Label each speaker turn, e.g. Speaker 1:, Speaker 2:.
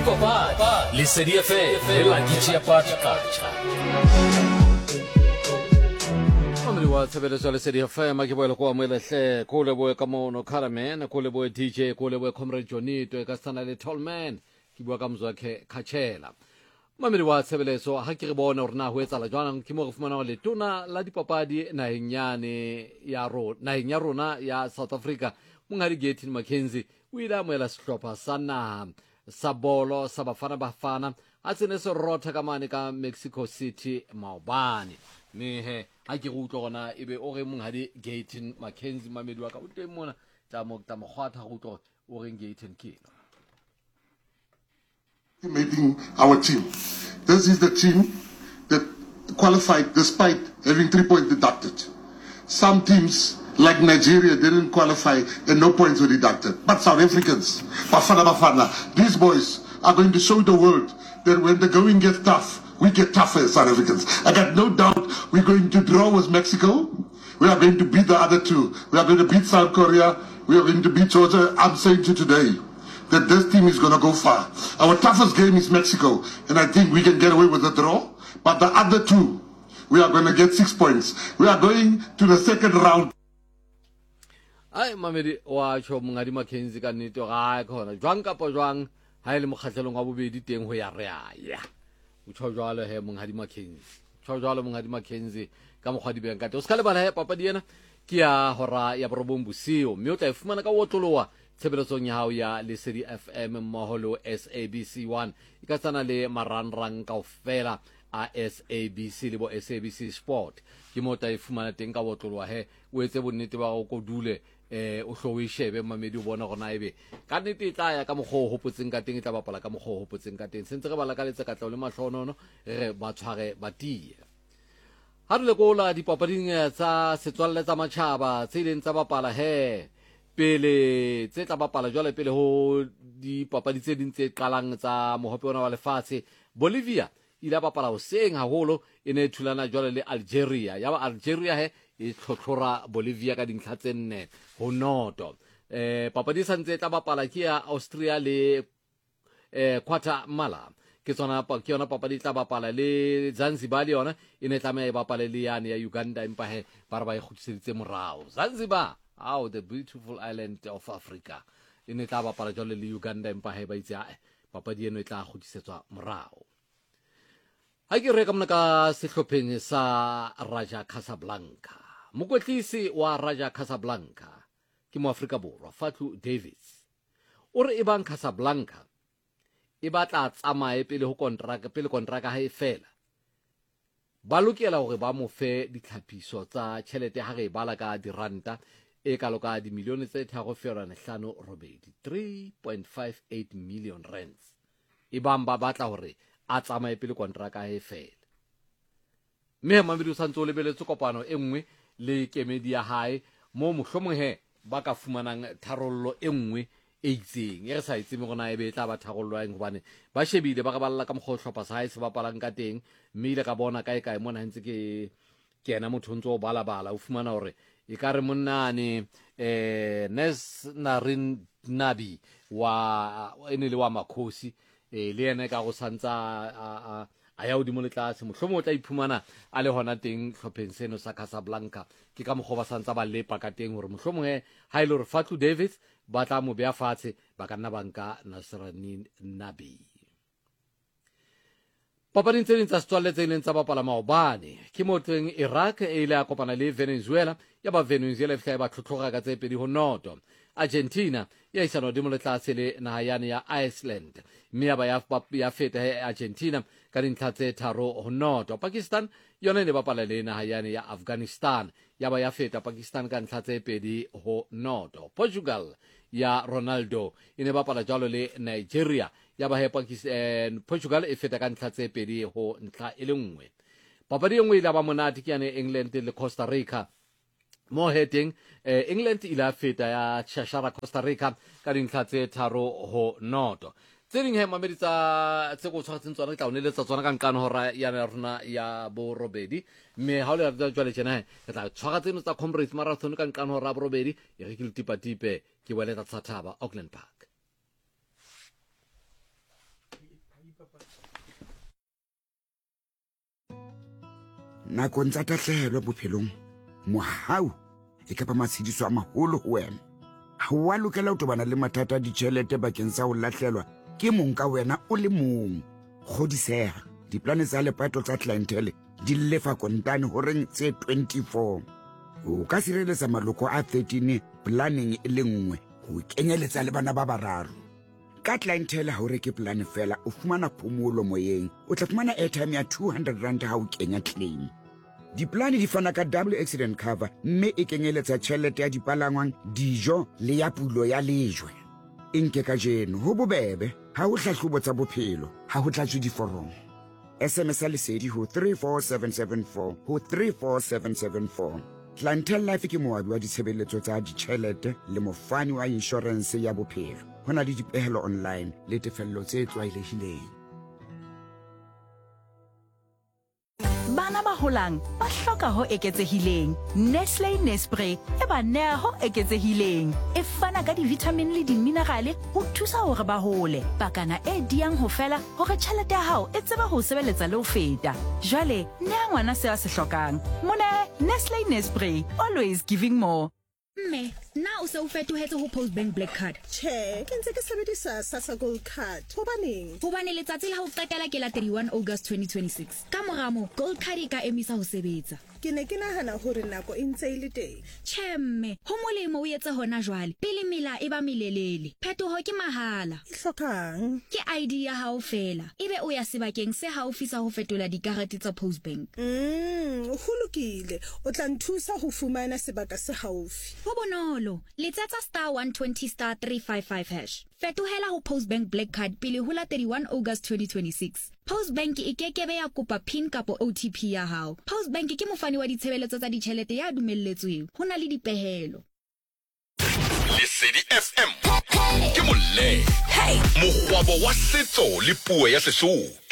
Speaker 1: dipapadi Lesedi FM le la ditšhiapadi culture.
Speaker 2: Mamedi wa tshebeletso Lesedi FM ke boele go amoelehle ko leboe ka mono Caraman ko leboe DJ ko leboe Comrade Jonito ka sana le Tallman ke bua ka mzwakhe Khachela. Mamedi wa tshebeletso ha ke re bona hore na ho etsala jwanang ke mo re fumana le tona la dipapadi naheng ya rona ya South Africa Monghadi Gayton Mackenzie o ile a amoela sehlopha sa naha sa bolo sa Bafana a tsene se rotha ka mane ka Mexico City maobane mme he ha ke go utlwa gona ebe o re Monghadi Gayton Mackenzie mamedi wa ka o teng mona ta mo kgwatha go utlwa o reng Gayton ke
Speaker 3: Making our team. This is the team that qualified despite having 3 points deducted. Some teams like Nigeria didn't qualify and no points were deducted. But South Africans, Bafana, these boys are going to show the world that when the going gets tough, we get tougher as South Africans. I got no doubt we're going to draw with Mexico. We are going to beat the other two. We are going to beat South Korea. We are going to beat Georgia. I'm saying to you today that this team is going to go far. Our toughest game is Mexico, and I think we can get away with a draw. But the other two, we are going to get 6 points. We are going to the second round.
Speaker 2: Ai mamedi wa tsho Monghadi Mackenzie ka nnete ga khona jwang ka jwang ha ile mokgatlelong wa bobedi teng ho ya re ya o tsho jwalo he Monghadi Mackenzie tsho jwalo Monghadi Mackenzie ka mogwadi beng ka te o ska le bala he papadi ena ke ya hora ya borobong bosiu mme o tla ifumana ka wotloloa tshebeletsong ya hao ya Lesedi FM moholo SABC1 e ka tsana le marangrang kaofela a SABC le bo SABC Sport ke mo tla ifumana teng ka wotloloa he o etse bonnete ba go dule o hlo o shebe mamedi o bona gona ebe ka nnete tla ya ka mogho o hopotseng ka teng e tla bapala ka mogho o hopotseng ka teng sentse re bala ka letsa ka tla le mahlonono re ba tshware ba tie ha re le gola dipapading tsa setswalle tsa matjhaba tse ileng tsa bapala he pele tse tla bapala jwale pele ho dipapadi tse ding tse qalang tsa mohope ona wa lefatshe Bolivia ile bapala hoseng haholo e ne thulana jwale le Algeria ya ba Algeria he e tlhotlhora Bolivia ka dintlha tse 4 ho noto papadi santse tla bapala ke ya Austria le Guatemala ke yona papadi tla bapala le Zanzibar le yona e ne tlameha e bapale le yane ya Uganda empa he ba re ba e kgutliseditse morao Zanzibar the beautiful island of Africa e ne tla bapala jwale le Uganda empa he ba itse papadi eno e tla kgutlisetswa morao ha ke re ka mona ka sehlopheng sa Raja Casablanca mokwetlisi wa Raja Casablanca ke mo Afrika Borwa Fatlu Davids o re e bang Casablanca e batla tsamaye pele kontraka ha e fela ba lokela hore ba mo fe ditlhapiso tsa tšhelete ha re bala ka diranta e ka loka di milione tse 3.58 3.58 million rands e bang ba batla hore a tsamaye pele kontraka ha e fela mme mamedi o santse o lebeletse kopano e nngwe le kemedi ya hae mo mohlomong he ba ka fumanang tharollo e nngwe e itseng e re sa itseng gona e be tla ba tharollo eng hobane ba shebile ba ka balla ka mokgohlopha sa hae se bapalang ka teng mme ile ka bona kae mona ntse ke ena motho ntse o bala o fumana hore e ka re monnane Nesnarin Nabi wa ene le wa Makhosi le ene ka go santsa a ya hodimo le tlase mohlomong o tla iphumana a le hona teng hlopheng seno sa Casablanca ke ka mokgwa ba santsa ba lepa ka teng hore mohlomong ha ile hore Fatlu Davids ba tla mo bea fatshe ba ka nna banka Nasranin Nabi papading tse ding tsa setswalle tse ileng tsa bapala maobane ke mo teng Iraq e ile a kopana le Venezuela ya ba Venezuela e fihla ba tlhotlhoga ka tse 2 ho noto Argentina ya isana hodimo le tlase le naha yane ya Iceland mme ya feta Argentina ka dintlha tse 3 ho noto Pakistan yona ne bapala le naha yane ya Afghanistan ya ba ya feta Pakistan ka dintlha tse 2 ho noto Portugal ya Ronaldo e ne bapala jalo le Nigeria ya ba Portugal e feta ka dintlha tse 2 ho ntlha e le nngwe papadi e nngwe ile ba monate ke yane England le Costa Rica mo heading England ila feta ya shashara Costa Rica ka dintlha tse 3 ho noto tse ding he mamedi tse go tshwaretseng tsona tla o neletsa tsona ka nkano hora ya rona ya bo robedi mme ha o le ra jwale tjena re tla tshwara tseno tsa Comrades Marathon ka nkano hora bo robedi e re ke le tipatipe ke boeletsa Tshathaba Auckland Park
Speaker 4: nakong tsa tatlhegelo bophelong mohau e ka ba matshediso a maholo ho wena ha wa lokela ho tobana le mathata a ditjhelete bakeng sa ho latlhelwa ke mong ka wena o le mong kgodiseha diplane tsa lepato tsa clientele di lefa kontane horeng tse 24 o ka sireletsa maloko a 13 planning e le nngwe ho kenyeletsa le bana ba bararo ka clientele ha o reke plane fela o fumana phomolo moyeng o tla fumana airtime ya 200 rand ha o kenya claim diplane di fana ka double accident cover mme e kenyeletsa tjhelete ya dipalangwang dijo le ya pulo ya lejwe e nke ka jeno ho bobebe ha o hlahlobo tsa bophelo ha ho tlatswe diforomo SMS lesedi ho 34774 ho 34774 Clientele Life ke moabi wa ditshebeletso tsa ditjhelete le mofani wa insurance ya bophelo hona le dipehelo online le tefello tse tlwaelehileng
Speaker 5: Bana ba holang ba hloka ho eketsehileng Nestlé Nespray e ba nea ho eketsehileng e fana ka di-vitamin le di-minerale ho thusa hore ba hole pakana e diang ho fela hore tjhelete ya hao e tseba ho sebeletsa le ho feta jwale nea ngwana se a se hlokang mone Nestlé Nespray always giving more
Speaker 6: Mme, na o se o fetohetse ho Postbank Black Card?
Speaker 7: Che, ke ntse ke sebedisa SASSA Gold Card. Hobaneng?
Speaker 6: Hobane letsatsi la ho qetela ke la 31 August 2026. Ka mora moo, Gold Card e ka emisa ho sebetsa.
Speaker 7: Ke ne ke nahana hore nako e ntse e le teng.
Speaker 6: Che mme, ho molemo o etse hona jwale. Pele mela e ba melelele. Phetoho ke mahala.
Speaker 7: E hlokang?
Speaker 6: Ke ID ya hao fela. Ebe o ya sebakeng se haufi sa ho fetola dikarete tsa Postbank.
Speaker 7: Ho lokile. O tla nthusa ho fumana sebaka se haufi.
Speaker 6: Ho bonolo. Letsetsa *120*355#. Fetohela ho Postbank Black Card pele ho la 31 August 2026. Postbank e kekebe ya kopa PIN kapo OTP ya hao. Postbank ke mofani wa ditshebeletso tsa ditjhelete ya dumelletsweng. Ho na le dipehelo.
Speaker 8: Lesedi FM ke molle. Mogwabo wa setso le puo ya Sesotho.